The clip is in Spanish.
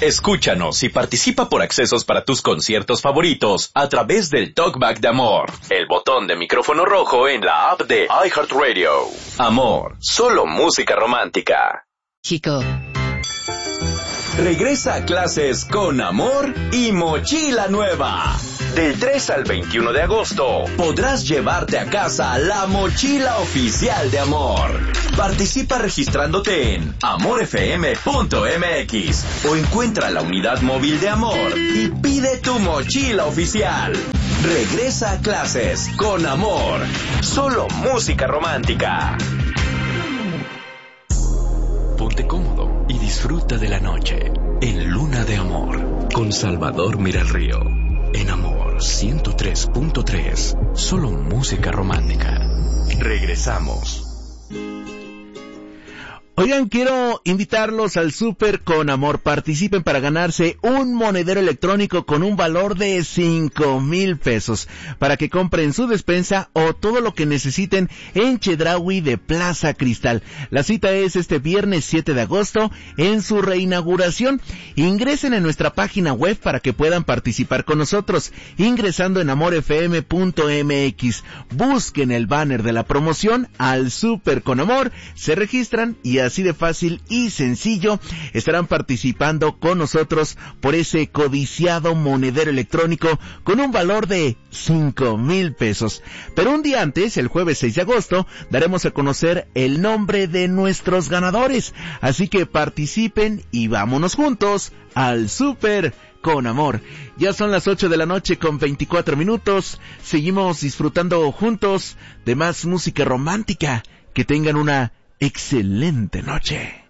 Escúchanos y participa por accesos para tus conciertos favoritos a través del Talkback de Amor, el botón de micrófono rojo en la app de iHeartRadio. Amor, solo música romántica. Chico. Regresa a clases con Amor y mochila nueva. Del 3 al 21 de agosto podrás llevarte a casa la mochila oficial de Amor. Participa registrándote en amorfm.mx o encuentra la unidad móvil de Amor y pide tu mochila oficial. Regresa a clases con Amor. Solo música romántica. Ponte cómodo y disfruta de la noche en Luna de Amor con Salvador Miralrío. En Amor 103.3, solo música romántica. Regresamos. Oigan, quiero invitarlos al Súper con Amor. Participen para ganarse un monedero electrónico con un valor de 5,000 pesos para que compren su despensa o todo lo que necesiten en Chedraui de Plaza Cristal. La cita es este viernes 7 de agosto en su reinauguración. Ingresen en nuestra página web para que puedan participar con nosotros, ingresando en amorfm.mx. Busquen el banner de la promoción al Súper con Amor, se registran y así de fácil y sencillo estarán participando con nosotros por ese codiciado monedero electrónico con un valor de 5,000 pesos. Pero un día antes, el jueves 6 de agosto, daremos a conocer el nombre de nuestros ganadores. Así que participen y vámonos juntos al Súper con Amor. Ya son las 8 de la noche con 24 minutos. Seguimos disfrutando juntos de más música romántica. Que tengan una excelente noche.